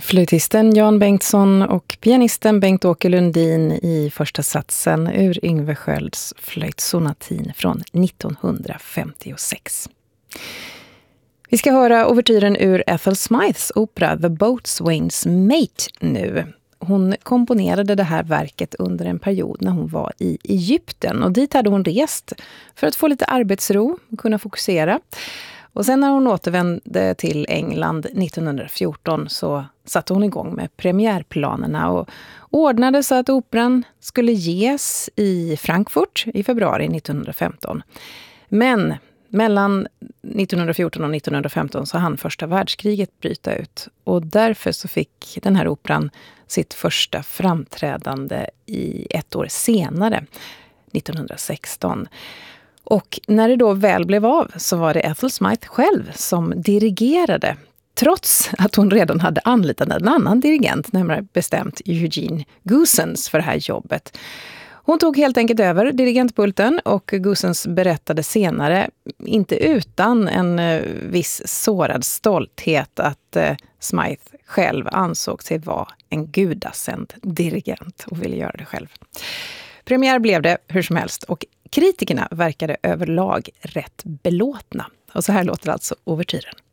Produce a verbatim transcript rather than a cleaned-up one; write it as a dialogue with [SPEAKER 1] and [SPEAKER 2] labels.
[SPEAKER 1] Flöjtisten Jan Bengtsson och pianisten Bengt-Åke Lundin i första satsen ur Yngve Skölds flöjtsonatin från nittonhundrafemtiosex. Vi ska höra ouvertyren ur Ethel Smythes opera The Boatswain's Mate nu. Hon komponerade det här verket under en period när hon var i Egypten, och dit hade hon rest för att få lite arbetsro och kunna fokusera. Och sen när hon återvände till England nittonhundrafjorton så satte hon igång med premiärplanerna och ordnade så att operan skulle ges i Frankfurt i februari nittonhundrafemton. Men mellan nittonhundrafjorton och nittonhundrafemton så hann första världskriget bryta ut, och därför så fick den här operan sitt första framträdande i ett år senare, nittonhundrasexton. Och när det då väl blev av så var det Ethel Smythe själv som dirigerade, trots att hon redan hade anlitat en annan dirigent, nämligen bestämt Eugene Goosens för det här jobbet. Hon tog helt enkelt över dirigentpulten, och Goosens berättade senare, inte utan en viss sårad stolthet, att Smythe själv ansåg sig vara en gudasänd dirigent och ville göra det själv. Premiär blev det hur som helst, och kritikerna verkade överlag rätt belåtna. Och så här låter alltså ouvertyren.